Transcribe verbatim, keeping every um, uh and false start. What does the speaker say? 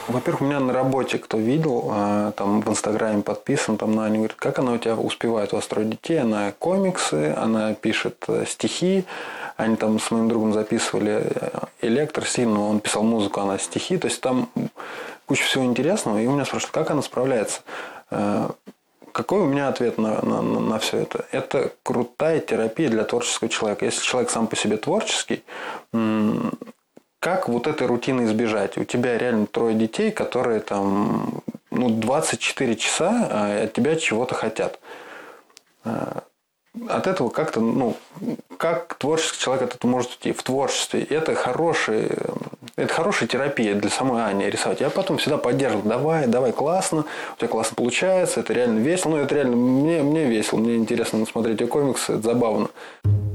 Во-первых, у меня на работе, кто видел, там в Инстаграме подписан, там на Аню, говорит, как она у тебя успевает устроить детей? Она комиксы, она пишет стихи. Они там с моим другом записывали электросильно, он писал музыку, она стихи. То есть там куча всего интересного. И у меня спрашивают, как она справляется? Какой у меня ответ на, на, на все это? Это крутая терапия для творческого человека. Если человек сам по себе творческий, как вот этой рутины избежать? У тебя реально трое детей, которые там ну, двадцать четыре часа от тебя чего-то хотят. От этого как-то, ну, как творческий человек от этого может уйти? В творчестве. Это хороший, это хорошая терапия для самой Ани рисовать. Я потом всегда поддерживал. Давай, давай, классно. У тебя классно получается. Это реально весело. Ну, это реально мне, мне весело. Мне интересно смотреть ее комиксы. Это забавно.